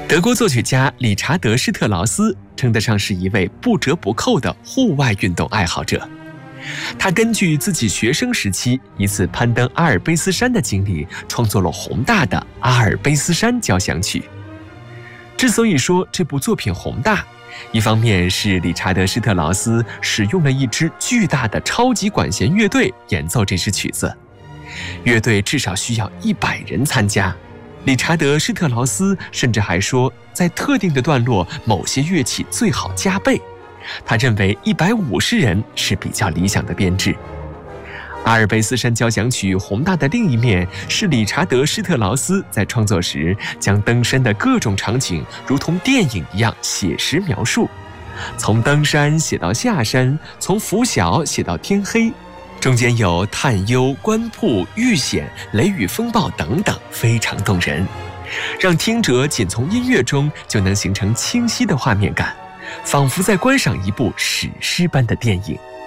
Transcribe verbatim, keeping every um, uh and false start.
德国作曲家理查德·施特劳斯称得上是一位不折不扣的户外运动爱好者。他根据自己学生时期一次攀登阿尔卑斯山的经历，创作了宏大的《阿尔卑斯山交响曲》。之所以说这部作品宏大，一方面是理查德·施特劳斯使用了一支巨大的超级管弦乐队演奏这支曲子，乐队至少需要一百人参加。理查德·施特劳斯甚至还说，在特定的段落，某些乐器最好加倍。他认为一百五十人是比较理想的编制。阿尔卑斯山交响曲宏大的另一面是理查德·施特劳斯在创作时将登山的各种场景如同电影一样写实描述，从登山写到下山，从拂晓写到天黑，中间有探幽、观瀑、遇险、雷雨风暴等等，非常动人，让听者仅从音乐中就能形成清晰的画面感，仿佛在观赏一部史诗般的电影。